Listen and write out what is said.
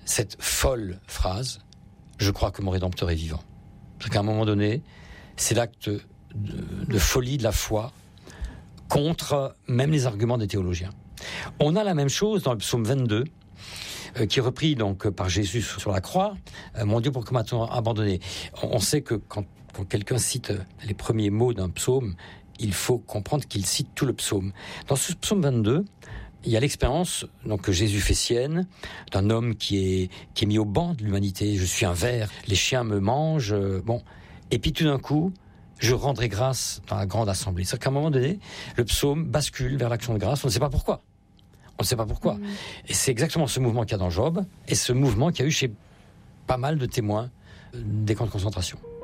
cette folle phrase, je crois que mon Rédempteur est vivant. Parce qu'à un moment donné, c'est l'acte de folie de la foi contre même les arguments des théologiens. On a la même chose dans le psaume 22, qui est repris donc par Jésus sur la croix. Mon Dieu, pourquoi m'as-tu abandonné ? On sait que quand quelqu'un cite les premiers mots d'un psaume, il faut comprendre qu'il cite tout le psaume. Dans ce psaume 22, il y a l'expérience donc, que Jésus fait sienne d'un homme qui est mis au banc de l'humanité. Je suis un ver, les chiens me mangent. Et puis tout d'un coup, je rendrai grâce dans la grande assemblée. C'est-à-dire qu'à un moment donné, le psaume bascule vers l'action de grâce. On ne sait pas pourquoi. Et c'est exactement ce mouvement qu'il y a dans Job et ce mouvement qu'il y a eu chez pas mal de témoins des camps de concentration.